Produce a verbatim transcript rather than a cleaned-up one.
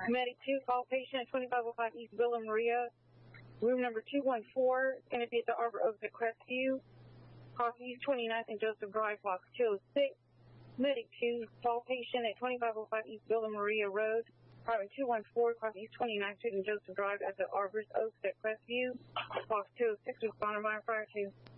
Medic two, call patient at twenty-five oh five East Villa Maria, room number two one four, going to be at the Arbor Oaks at Crestview. Cross East twenty-ninth and Joseph Drive, box two oh six. Medic two, call patient at twenty-five oh five East Villa Maria Road, apartment two one four, cross East twenty-ninth Street and Joseph Drive at the Arbor Oaks at Crestview. Box two oh six, responder by prior to.